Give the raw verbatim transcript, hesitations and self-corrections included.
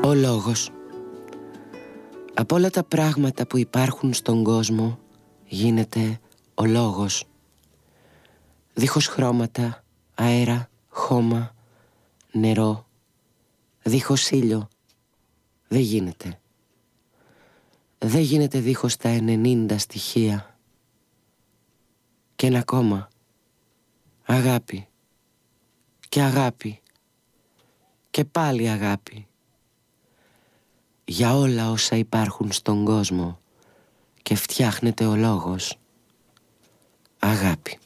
Ο λόγος. Από όλα τα πράγματα που υπάρχουν στον κόσμο γίνεται ο λόγος. Δίχως χρώματα, αέρα, χώμα, νερό, δίχως ήλιο, δεν γίνεται. Δεν γίνεται δίχως τα ενενήντα στοιχεία. Και ένα ακόμα, αγάπη και αγάπη και πάλι αγάπη. Για όλα όσα υπάρχουν στον κόσμο και φτιάχνεται ο λόγος, αγάπη.